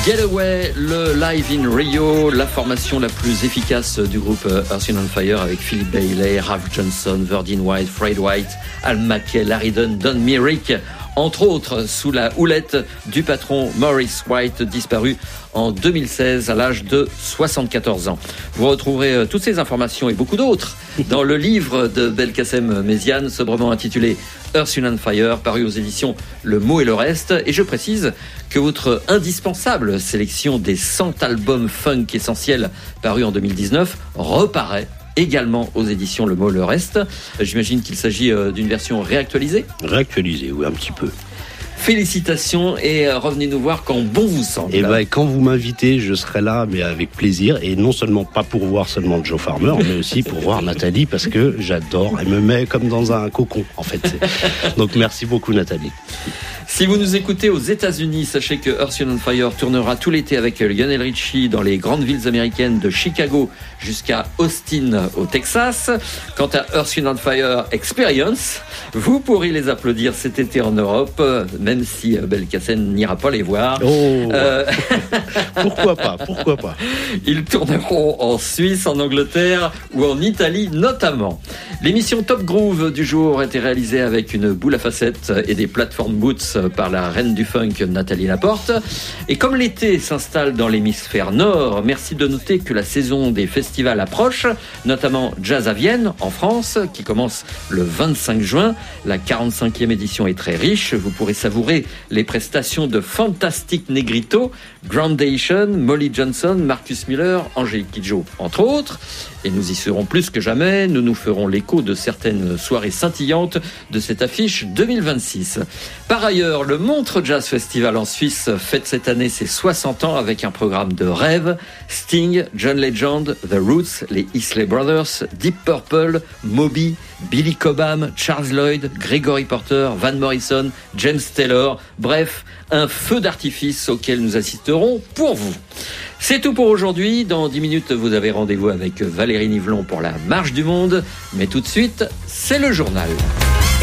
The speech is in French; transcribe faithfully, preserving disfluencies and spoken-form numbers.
Getaway, le live in Rio, la formation la plus efficace du groupe Earth, Wind and Fire avec Philip Bailey, Ralph Johnson, Verdine White, Fred White, Al Mackay, Larry Dunn, Don Myrick, entre autres sous la houlette du patron Maurice White, disparu en deux mille seize à l'âge de soixante-quatorze ans. Vous retrouverez toutes ces informations et beaucoup d'autres dans le livre de Belkacem Méziane, sobrement intitulé Earth, Wind and Fire, paru aux éditions Le Mot et le Reste. Et je précise que votre indispensable sélection des cent albums funk essentiels parus en deux mille dix-neuf reparaît également aux éditions Le Mot et le Reste. J'imagine qu'il s'agit d'une version réactualisée. Réactualisée, oui, un petit peu. Félicitations et revenez nous voir quand bon vous semble. Et ben, quand vous m'invitez, je serai là, mais avec plaisir. Et non seulement pas pour voir seulement Joe Farmer, mais aussi pour voir Nathalie, parce que j'adore. Elle me met comme dans un cocon, en fait. Donc merci beaucoup, Nathalie. Si vous nous écoutez aux États-Unis, sachez que Earth, Wind and Fire tournera tout l'été avec Lionel Richie dans les grandes villes américaines de Chicago jusqu'à Austin au Texas. Quant à Earth, Wind and Fire Experience, vous pourrez les applaudir cet été en Europe, même si Belkacem n'ira pas les voir. Oh. Euh... pourquoi pas, pourquoi pas. Ils tourneront en Suisse, en Angleterre ou en Italie notamment. L'émission Top Groove du jour a été réalisée avec une boule à facettes et des plateformes boots par la reine du funk Nathalie Laporte. Et comme l'été s'installe dans l'hémisphère nord, merci de noter que la saison des festivals approche, notamment Jazz à Vienne en France, qui commence le vingt-cinq juin. La quarante-cinquième édition est très riche. Vous pourrez savourer les prestations de Fantastic Negrito, Groundation, Molly Johnson, Marcus Miller, Angélique Kidjo, entre autres. Et nous y serons plus que jamais. Nous nous ferons l'écho de certaines soirées scintillantes de cette affiche deux mille vingt-six. Par ailleurs, le Montreux Jazz Festival en Suisse fête cette année ses soixante ans avec un programme de rêve. Sting, John Legend, The Roots, les Isley Brothers, Deep Purple, Moby, Billy Cobham, Charles Lloyd, Gregory Porter, Van Morrison, James Taylor. Bref, un feu d'artifice auquel nous assisterons pour vous. C'est tout pour aujourd'hui. Dans dix minutes, vous avez rendez-vous avec Valérie Nivelon pour la Marche du Monde. Mais tout de suite, c'est le journal.